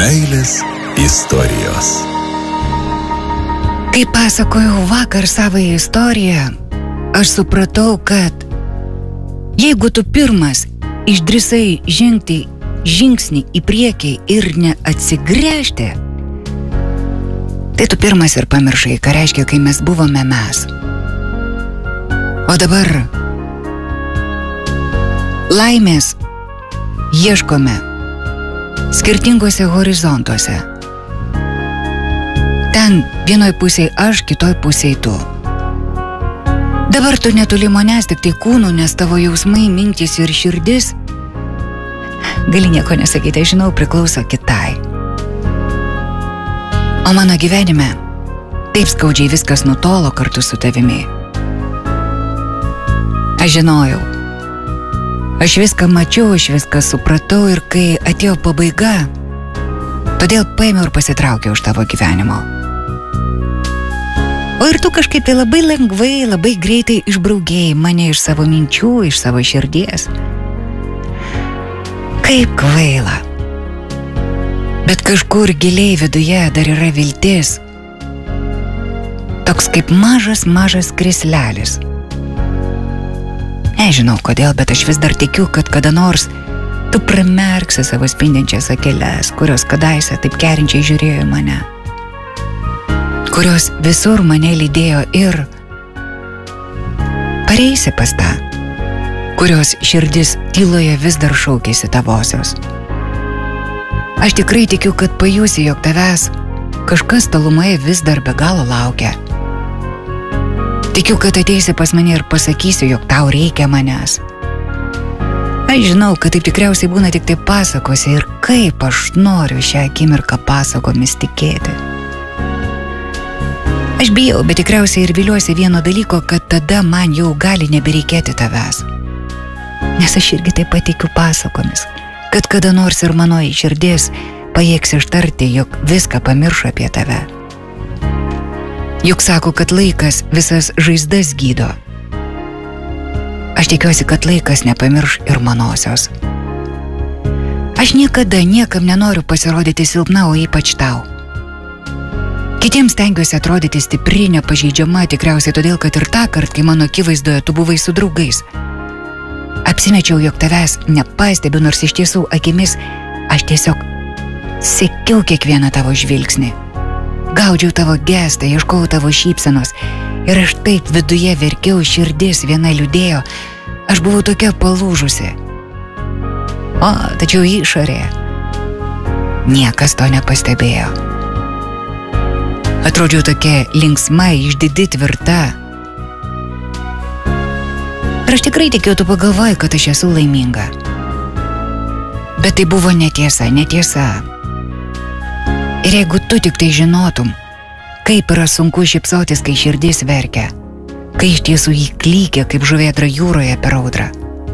Meilės istorijos. Kai pasakojau vakar savąją istoriją, aš supratau, kad jeigu tu pirmas išdrįsai žengti žingsnį į priekį ir neatsigręžti, tai tu pirmas ir pamiršai, ką reiškia, kai mes buvome mes. O dabar laimės ieškome skirtingose horizontuose. Ten vienoj pusėje aš, kitoj pusėje tu. Dabar tu netoli manęs, tik tai kūnų, nes tavo jausmai, mintys ir širdis, gali nieko nesakyti, aš žinau, priklauso kitai. O mano gyvenime taip skaudžiai viskas nutolo kartu su tavimi. Aš žinojau. Aš viską mačiau, aš viską supratau ir kai atėjo pabaiga, todėl paėmiau ir pasitraukiau iš tavo gyvenimo. O ir tu kažkaip tai labai lengvai, labai greitai išbraukėjai mane iš savo minčių, iš savo širdies. Kaip kvaila. Bet kažkur giliai viduje dar yra viltis. Toks kaip mažas krislelis. Nežinau kodėl, bet aš vis dar tikiu, kad kada nors tu primerksi savo spindinčias akeles, kurios kadaise taip kerinčiai žiūrėjo mane, kurios visur mane lydėjo ir pareisi pas tą, kurios širdis tyloje vis dar šaukėsi tavosios. Aš tikrai tikiu, kad pajusi, jog tavęs kažkas tolumoje vis dar be galo laukia. Tikiu, kad ateisi pas mane ir pasakysiu, jog tau reikia manęs. Aš žinau, kad taip tikriausiai būna tik tai pasakose ir kaip aš noriu šią akimirką pasakomis tikėti. Aš bijau, bet tikriausiai ir viliuosi vieno dalyko, kad tada man jau gali nebereikėti tavęs. Nes aš irgi taip patikiu pasakomis, kad kada nors ir mano širdis pajėgs ištarti, jog viską pamiršo apie tave. Juk sako, kad laikas visas žaizdas gydo. Aš tikiuosi, kad laikas nepamirš ir manosios. Aš niekada niekam nenoriu pasirodyti silpna, o ypač tau. Kitiems stengiuosi atrodyti stipri, nepažeidžiama, tikriausiai todėl, kad ir tą kartą, kai mano akivaizdoje tu buvai su draugais. Apsimečiau, jog tavęs nepastebiu, nors iš tiesų akimis aš tiesiog sekiau kiekvieną tavo žvilgsnį. Gaudžiau tavo gestą, ieškojau tavo šypsenos ir aš taip viduje verkiau, širdis viena liūdėjo, aš buvau tokia palūžusi. O, tačiau išorėje niekas to nepastebėjo. Atrodžiau tokia linksma, išdidi, tvirta. Ir aš tikrai tikiu, tu pagalvojai, kad aš esu laiminga. Bet tai buvo netiesa. Ir jeigu tu tik tai žinotum, kaip yra sunku šypsotis, kai širdis verkia, kai iš tiesų jį klykia kaip žuvėdra jūroje per audrą.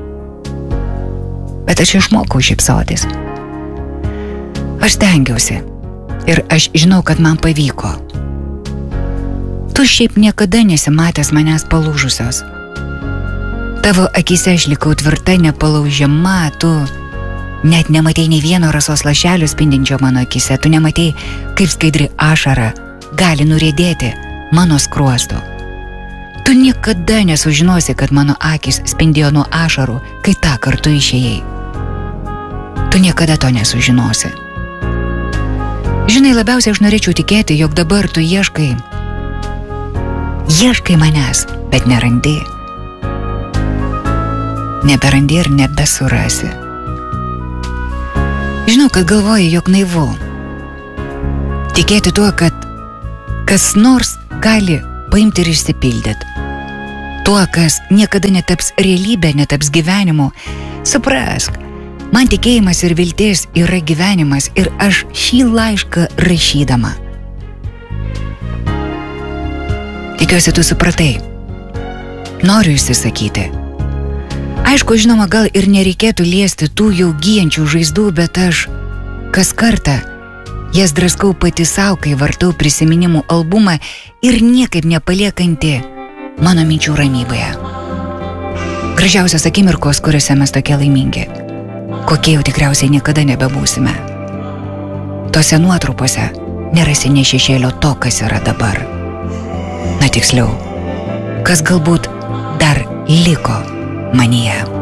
Bet aš išmokau šypsotis. Aš stengiausi ir aš žinau, kad man pavyko. Tu šiaip niekada nesimatęs manęs palūžusios. Tavo akise aš likau tvirta, nepalaužiama, tu net nematei nei vieno rasos lašelio spindinčio mano akise, tu nematei, kaip skaidri ašara gali nuriedėti mano skruostu. Tu niekada nesužinosi, kad mano akis spindėjo nuo ašarų, kai tą kartu išėjai. Tu niekada to nesužinosi. Žinai, labiausiai aš norėčiau tikėti, jog dabar tu ieškai manęs, bet nerandi. Neberandi ir nebesurasi. Žinau, kad galvoji, jog naivu. Tikėti tuo, kad kas nors gali paimti ir išsipildyti. Tuo, kas niekada netaps realybė, netaps gyvenimu. Suprask, man tikėjimas ir viltis yra gyvenimas ir aš šį laišką rašydama. Tikiuosi, tu supratai. Noriu išsisakyti. Aišku, žinoma, gal ir nereikėtų liesti tų jau gyjančių žaizdų, bet aš kas kartą jas draskau pati savo, kai vartau prisiminimų albumą ir niekaip nepaliekanti mano minčių ramybėje. Gražiausios akimirkos, kuriuose mes tokie laimingi, kokie jau tikriausiai niekada nebebūsime. Tose nuotrupose nerasi nė šešėlio to, kas yra dabar. Na tiksliau, kas galbūt dar liko manyje.